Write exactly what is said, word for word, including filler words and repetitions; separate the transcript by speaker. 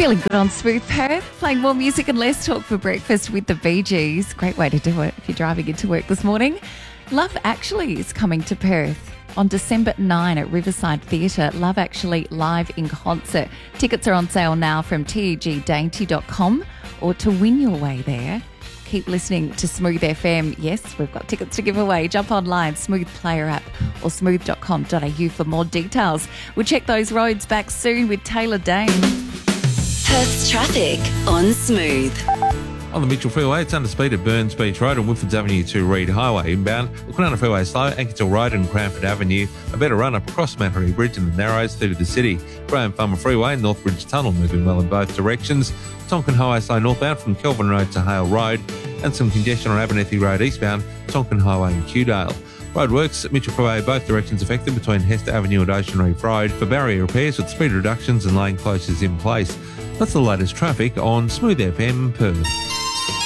Speaker 1: Feeling good on Smooth Perth, playing more music and less talk for breakfast with the Bee Gees. Great way to do it if you're driving into work this morning. Love Actually is coming to Perth on December ninth at Riverside Theatre. Love Actually live in concert. Tickets are on sale now from T E G dainty dot com, or to win your way there, keep listening to Smooth F M. Yes, we've got tickets to give away. Jump online, Smooth Player app or smooth dot com dot a u for more details. We'll check those roads back soon with Taylor Dane.
Speaker 2: Perth's traffic on Smooth.
Speaker 3: On the Mitchell Freeway, it's under speed at Burns Beach Road and Woodfords Avenue to Reed Highway inbound. Looking Freeway slow, Ankersall Road and Cranford Avenue. A better run up across Manhattan Bridge and the Narrows through to the city. Graham Farmer Freeway and Northbridge Tunnel moving well in both directions. Tonkin Highway slow northbound from Kelvin Road to Hale Road. And some congestion on Abernethy Road eastbound, Tonkin Highway and Kewdale. Roadworks at Mitchell Freeway, both directions affected between Hester Avenue and Ocean Reef Road for barrier repairs with speed reductions and lane closures in place. That's the latest traffic on Smooth F M Perth.